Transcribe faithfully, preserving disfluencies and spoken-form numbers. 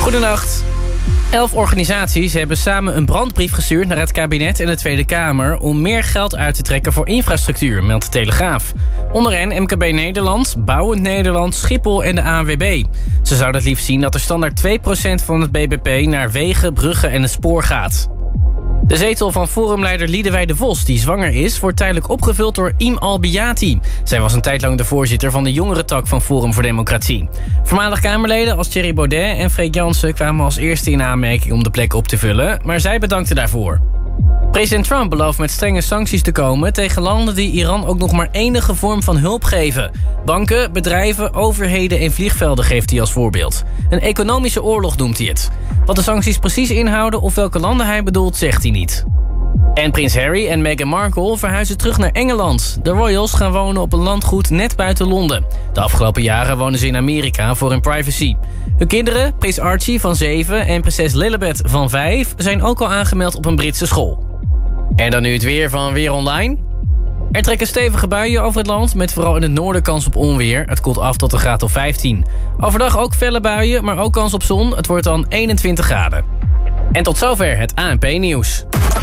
Goedenacht. Elf organisaties hebben samen een brandbrief gestuurd naar het kabinet en de Tweede Kamer om meer geld uit te trekken voor infrastructuur, meldt de Telegraaf. Onder hen M K B Nederland, Bouwend Nederland, Schiphol en de A N W B. Ze zouden het liefst zien dat er standaard twee procent van het B B P naar wegen, bruggen en het spoor gaat. De zetel van forumleider Liedewij de Vos, die zwanger is, wordt tijdelijk opgevuld door Im Albiati. Zij was een tijd lang de voorzitter van de jongerentak van Forum voor Democratie. Voormalig Kamerleden als Thierry Baudet en Freek Jansen kwamen als eerste in aanmerking om de plek op te vullen, maar zij bedankte daarvoor. President Trump belooft met strenge sancties te komen tegen landen die Iran ook nog maar enige vorm van hulp geven. Banken, bedrijven, overheden en vliegvelden geeft hij als voorbeeld. Een economische oorlog noemt hij het. Wat de sancties precies inhouden of welke landen hij bedoelt, zegt hij niet. En prins Harry en Meghan Markle verhuizen terug naar Engeland. De royals gaan wonen op een landgoed net buiten Londen. De afgelopen jaren wonen ze in Amerika voor hun privacy. Hun kinderen, prins Archie van zeven en prinses Lilibet van vijf, zijn ook al aangemeld op een Britse school. En dan nu het weer van Weer Online. Er trekken stevige buien over het land, met vooral in het noorden kans op onweer. Het koelt af tot een graad of vijftien. Overdag ook felle buien, maar ook kans op zon. Het wordt dan eenentwintig graden. En tot zover het A N P-nieuws.